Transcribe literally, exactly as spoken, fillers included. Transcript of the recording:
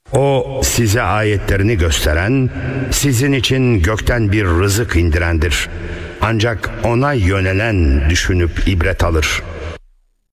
O size ayetlerini gösteren, sizin için gökten bir rızık indirendir. Ancak ona yönelen düşünüp ibret alır.